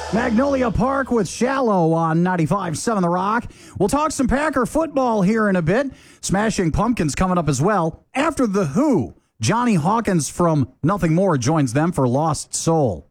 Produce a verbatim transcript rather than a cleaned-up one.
Magnolia Park with Shallow on ninety-five point seven The Rock. We'll talk some Packer football here in a bit. Smashing Pumpkins coming up as well. After The Who, Johnny Hawkins from Nothing More joins them for Lost Soul.